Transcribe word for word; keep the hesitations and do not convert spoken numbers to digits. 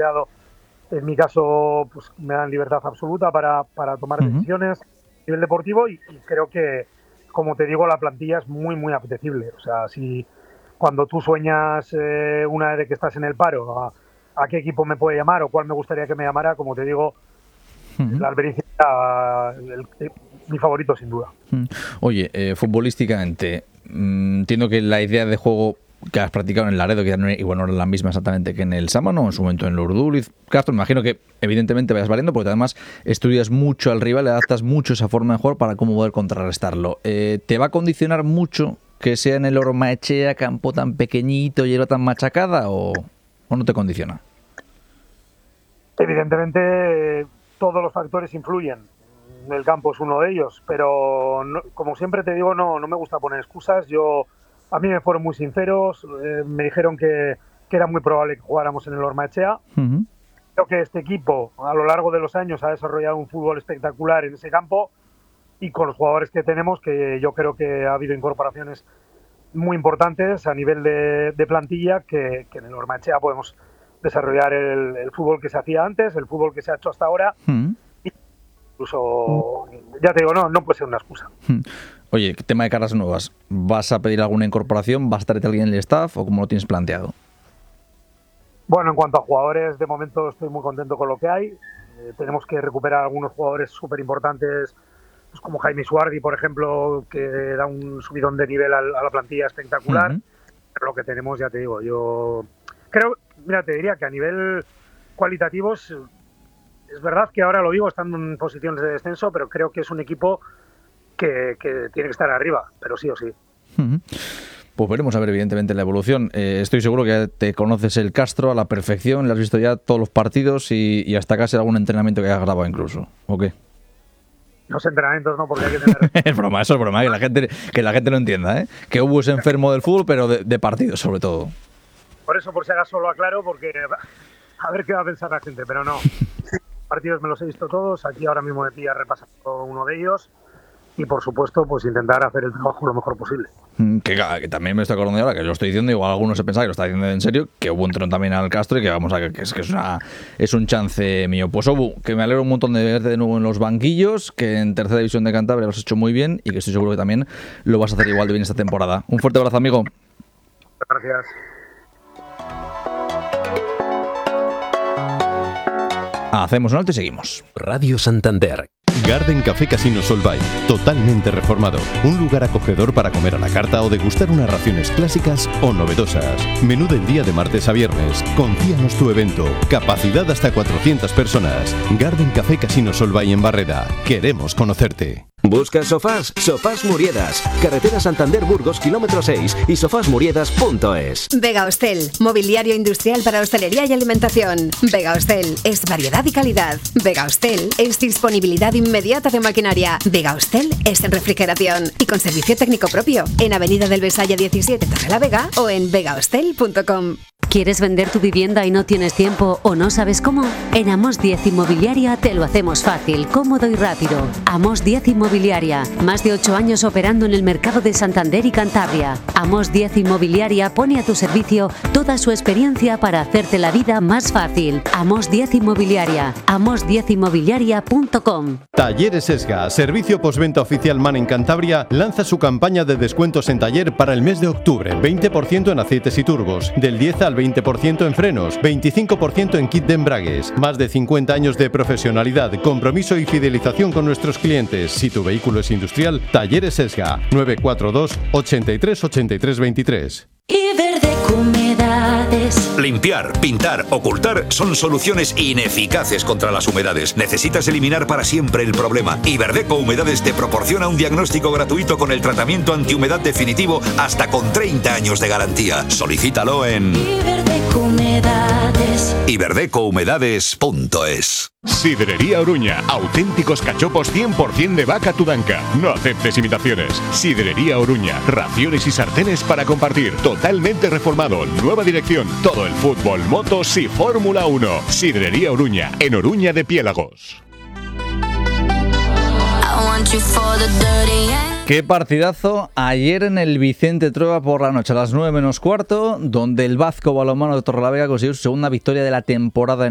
planteado, en mi caso, pues me dan libertad absoluta para, para tomar uh-huh. decisiones a nivel deportivo y, y creo que, como te digo, la plantilla es muy, muy apetecible. O sea, si cuando tú sueñas eh, una vez de que estás en el paro, a, a qué equipo me puede llamar o cuál me gustaría que me llamara, como te digo, uh-huh. la Albericia el, el, mi favorito sin duda. Oye, eh, futbolísticamente, mmm, entiendo que la idea de juego que has practicado en el Laredo, que ya no, igual no era la misma exactamente que en el Sámano, en su momento en el Urduliz, Castro, me imagino que evidentemente vayas variando, porque además estudias mucho al rival, le adaptas mucho esa forma de jugar para cómo poder contrarrestarlo. Eh, ¿Te va a condicionar mucho que sea en el Ormaechea, campo tan pequeñito, hielo tan machacada, o, o no te condiciona? Evidentemente todos los factores influyen. El campo es uno de ellos, pero no, como siempre te digo, no, no me gusta poner excusas. Yo A mí me fueron muy sinceros, eh, me dijeron que, que era muy probable que jugáramos en el Ormaechea. Uh-huh. Creo que este equipo a lo largo de los años ha desarrollado un fútbol espectacular en ese campo y con los jugadores que tenemos, que yo creo que ha habido incorporaciones muy importantes a nivel de, de plantilla, que, que en el Ormaechea podemos desarrollar el, el fútbol que se hacía antes, el fútbol que se ha hecho hasta ahora. Uh-huh. Incluso, ya te digo, no, no puede ser una excusa. Uh-huh. Oye, tema de caras nuevas, ¿vas a pedir alguna incorporación? ¿Vas a traerte a alguien en el staff o cómo lo tienes planteado? Bueno, en cuanto a jugadores, de momento estoy muy contento con lo que hay. Eh, tenemos que recuperar algunos jugadores súper importantes, pues como Jaime Suardi, por ejemplo, que da un subidón de nivel a, a la plantilla espectacular. Uh-huh. Pero lo que tenemos, ya te digo, yo creo, mira, te diría que a nivel cualitativo es, es verdad que ahora lo digo estando en posiciones de descenso, pero creo que es un equipo que, que tiene que estar arriba, pero sí o sí. Uh-huh. Pues veremos a ver, evidentemente, la evolución. Eh, estoy seguro que te conoces el Castro a la perfección, le has visto ya todos los partidos y, y hasta casi algún entrenamiento que hayas grabado incluso, ¿o qué? Los entrenamientos no, porque hay que tener... Es broma, eso es broma, que la gente, que la gente lo entienda, ¿eh? Que Hugo es enfermo del fútbol, pero de, de partidos sobre todo. Por eso, por si acaso lo aclaro, porque a ver qué va a pensar la gente, pero no. Partidos me los he visto todos, aquí ahora mismo me pilla repasando uno de ellos. Y por supuesto, pues intentar hacer el trabajo lo mejor posible. Que, que también me estoy acordando ahora que lo estoy diciendo, igual algunos se pensaban que lo está diciendo en serio, que Obu entró también al Castro y que vamos a que es que es una es un chance mío. Pues Obu, que me alegro un montón de verte de nuevo en los banquillos, que en tercera división de Cantabria lo has hecho muy bien y que estoy seguro que también lo vas a hacer igual de bien esta temporada. Un fuerte abrazo, amigo. Gracias. Hacemos un alto y seguimos. Radio Santander. Garden Café Casino Solvay, totalmente reformado. Un lugar acogedor para comer a la carta o degustar unas raciones clásicas o novedosas. Menú del día de martes a viernes. Confíanos tu evento. Capacidad hasta cuatrocientas personas. Garden Café Casino Solvay en Barreda. Queremos conocerte. ¿Buscas sofás? Sofás Muriedas. Carretera Santander-Burgos, kilómetro seis y sofás muriedas punto es. Vega Hostel, mobiliario industrial para hostelería y alimentación. Vega Hostel es variedad y calidad. Vega Hostel es disponibilidad inmediata de maquinaria. Vega Hostel es refrigeración y con servicio técnico propio. En Avenida del Besalle diecisiete, Torrelavega o en vega hostel punto com. ¿Quieres vender tu vivienda y no tienes tiempo o no sabes cómo? En Amos diez Inmobiliaria te lo hacemos fácil, cómodo y rápido. Amos diez Inmobiliaria, más de ocho años operando en el mercado de Santander y Cantabria. Amos diez Inmobiliaria pone a tu servicio toda su experiencia para hacerte la vida más fácil. Amos diez Inmobiliaria, amos diez inmobiliaria punto com. Talleres Esga, servicio postventa oficial MAN en Cantabria, lanza su campaña de descuentos en taller para el mes de octubre. veinte por ciento en aceites y turbos, del diez al veinte por ciento en frenos, veinticinco por ciento en kit de embragues. Más de cincuenta años de profesionalidad, compromiso y fidelización con nuestros clientes. Si tu vehículo es industrial, Talleres Esga, nueve cuatro dos, ochenta y tres, ochenta y tres, veintitrés. Iberdeco Humedades. Limpiar, pintar, ocultar son soluciones ineficaces contra las humedades. Necesitas eliminar para siempre el problema. Iberdeco Humedades te proporciona un diagnóstico gratuito con el tratamiento antihumedad definitivo hasta con treinta años de garantía. Solicítalo en Iberdeco Humedades. iberdeco humedades punto es. Sidrería Oruña, auténticos cachopos cien por ciento de vaca tudanca. No aceptes imitaciones. Sidrería Oruña, raciones y sartenes para compartir. Totalmente reformado, nueva dirección. Todo el fútbol, motos y Fórmula uno. Sidrería Oruña, en Oruña de Piélagos. Qué partidazo ayer en el Vicente Trueba por la noche a las nueve menos cuarto, donde el Vasco Balonmano de Torrelavega consiguió su segunda victoria de la temporada en